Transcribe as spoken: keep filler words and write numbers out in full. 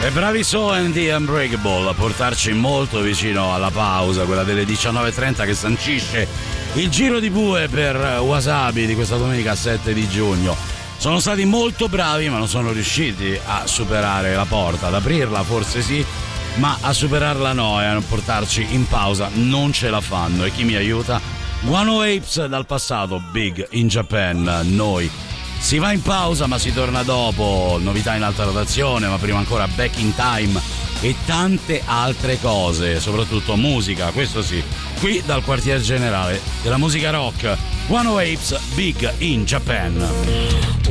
E bravi So and the Unbreakable a portarci molto vicino alla pausa, quella delle diciannove e trenta, che sancisce il giro di bue per Wasabi di questa domenica sette di giugno. Sono stati molto bravi, ma non sono riusciti a superare la porta, ad aprirla forse sì, ma a superarla no, e a portarci in pausa non ce la fanno. E chi mi aiuta? Guano Apes dal passato, Big in Japan. Noi si va in pausa, ma si torna dopo, novità in alta rotazione, ma prima ancora Back in Time e tante altre cose, soprattutto musica, questo sì, qui dal quartier generale della musica rock. Guano Apes, Big in Japan.